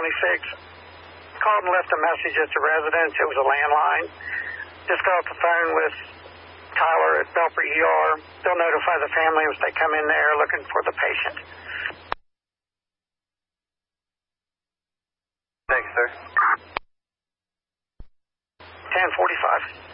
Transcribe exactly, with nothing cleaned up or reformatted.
twenty-six. Called and left a message at the residence. It was a landline. Just got off the phone with Tyler at Belper E R. They'll notify the family if they come in there looking for the patient. Thanks, sir. ten forty-five.